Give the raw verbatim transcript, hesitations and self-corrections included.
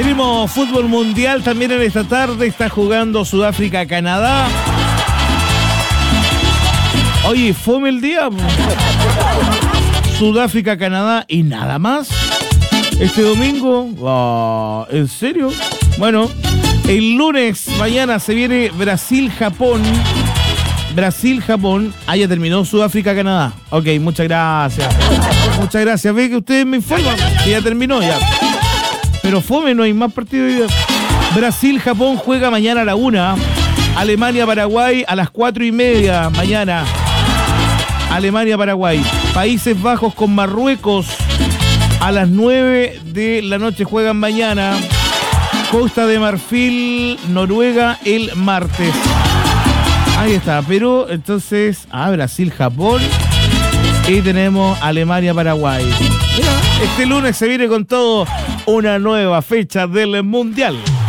Tenemos fútbol mundial también en esta tarde. Está jugando Sudáfrica-Canadá. Oye, fome el día. Sudáfrica-Canadá y nada más. Este domingo, oh, ¿en serio? Bueno, el lunes, mañana se viene Brasil-Japón. Brasil-Japón. Ah, ya terminó Sudáfrica-Canadá. Ok, muchas gracias. Muchas gracias. Ve que ustedes me informan que ya terminó ya. Pero fome, no hay más partido hoy día. Brasil-Japón juega mañana a la una. Alemania-Paraguay a las cuatro y media mañana. Alemania-Paraguay. Países Bajos con Marruecos a las nueve de la noche juegan mañana. Costa de Marfil, Noruega el martes. Ahí está, pero entonces, ah, Brasil-Japón y tenemos Alemania-Paraguay. Mira, este lunes se viene con todo una nueva fecha del Mundial.